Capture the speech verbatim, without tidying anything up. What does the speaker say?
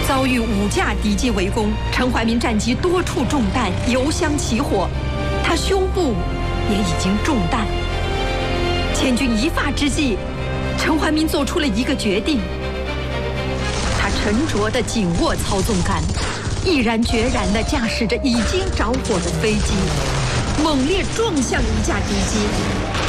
遭遇五架敌机围攻，陈怀民战机多处中弹，油箱起火，他胸部也已经中弹。千钧一发之际，陈怀民做出了一个决定，他沉着地紧握操纵杆，毅然决然地驾驶着已经着火的飞机，猛烈撞向一架敌机。